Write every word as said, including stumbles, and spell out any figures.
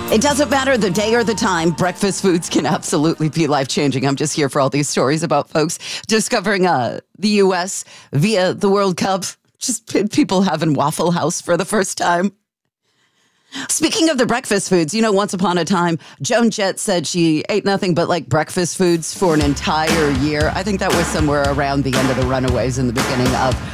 It doesn't matter the day or the time. Breakfast foods can absolutely be life-changing. I'm just here for all these stories about folks discovering uh, the U S via the World Cup. Just p- people having Waffle House for the first time. Speaking of the breakfast foods, you know, once upon a time, Joan Jett said she ate nothing but like breakfast foods for an entire year. I think that was somewhere around the end of the Runaways in the beginning of